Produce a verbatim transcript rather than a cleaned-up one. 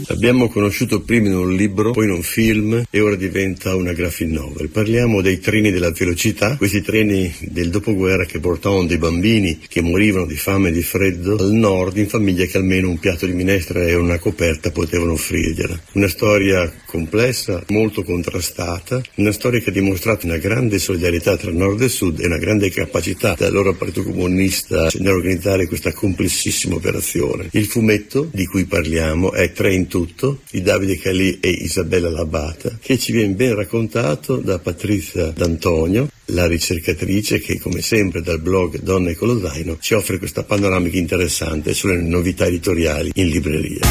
Abbiamo conosciuto prima in un libro, poi in un film e ora diventa una graphic novel. Parliamo dei treni della velocità, questi treni del dopoguerra che portavano dei bambini che morivano di fame e di freddo al nord in famiglie che almeno un piatto di minestra e una coperta potevano offrirgliela. Una storia complessa, molto contrastata, una storia che ha dimostrato una grande solidarietà tra nord e sud e una grande capacità dell'allora Partito Comunista nell'organizzare questa complessissima operazione. Il fumetto di cui parliamo è Tre in tutto di Davide Calì e Isabella Labata, che ci viene ben raccontato da Patrizia D'Antonio, la ricercatrice che, come sempre, dal blog Donne con lo Zaino ci offre questa panoramica interessante sulle novità editoriali in libreria.